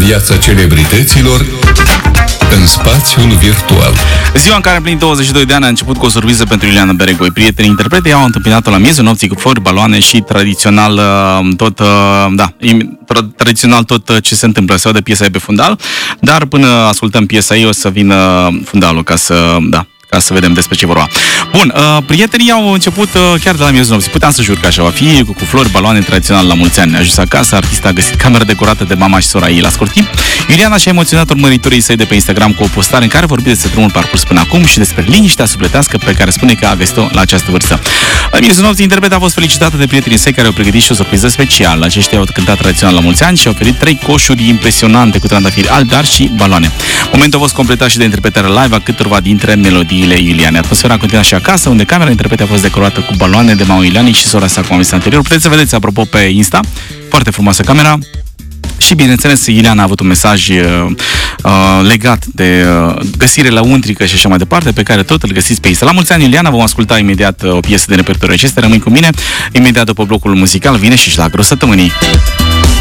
viața celebrităților în spațiul virtual. Ziua în care împlinit 22 de ani a început cu o surpriză pentru Iuliana Beregoi. Prietenii interprete i-au întâmpinat-o la miezul nopții cu flori, baloane și tradițional tradițional tot ce se întâmplă. Se aude piesa e pe fundal, dar până ascultăm piesa ei o să vină fundalul ca să vedem despre ce vorba. Bun, prietenii au început chiar de la miezul nopții. Puteam să jur că așa va fi, cu flori, baloane tradițional la mulți ani. A ajuns acasă, artista a găsit camera decorată de mama și sora ei la scurt timp. Iuliana și-a emoționat urmăritorii săi de pe Instagram cu o postare în care vorbea despre drumul parcurs până acum și despre liniștea sufletească pe care spune că a găsit-o la această vârstă. La miezul nopții, interpreta a fost felicitată de prietenii săi care au pregătit și o surpriză specială. Aceștia au cântat tradițional la mulți ani și au oferit 3 coșuri impresionante cu trandafiri albi, dar și baloane. Momentul a fost completat și de interpretarea live a câtorva dintre melodiile Iuliane. Atmosfera a continuat și acasă, unde camera interprete a fost decorată cu baloane de mama Iulianei și sora sa, cum am zis anterior. Puteți să vedeți, apropo, pe Insta. Foarte frumoasă camera. Și, bineînțeles, Iuliana a avut un mesaj legat de găsire la untrică și așa mai departe, pe care tot îl găsiți pe Insta. La mulți ani, Iuliana, vom asculta imediat o piesă de repertoriu acestea. Rămâi cu mine. Imediat după blocul muzical vine și șlagărul săptămânii.